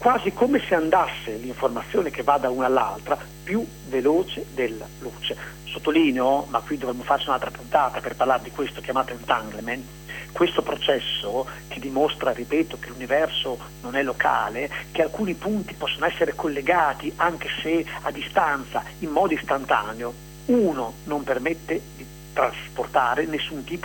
quasi come se andasse l'informazione che va da una all'altra più veloce della luce. Sottolineo, ma qui dovremmo farci un'altra puntata per parlare di questo chiamato entanglement, questo processo che dimostra, ripeto, che l'universo non è locale, che alcuni punti possono essere collegati anche se a distanza in modo istantaneo, uno non permette di trasportare nessun tipo